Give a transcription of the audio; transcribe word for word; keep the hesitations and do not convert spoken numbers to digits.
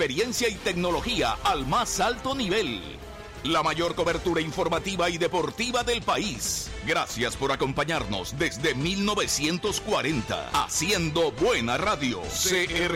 experiencia y tecnología al más alto nivel. La mayor cobertura informativa y deportiva del país. Gracias por acompañarnos desde mil novecientos cuarenta, haciendo buena radio. C R